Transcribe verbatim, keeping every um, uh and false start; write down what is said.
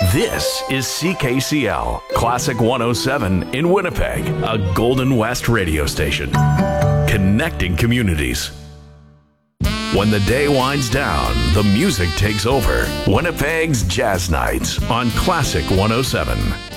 This is C K C L, Classic one oh seven in Winnipeg, a Golden West radio station. Connecting communities. When the day winds down, the music takes over. Winnipeg's Jazz Nights on Classic one oh seven.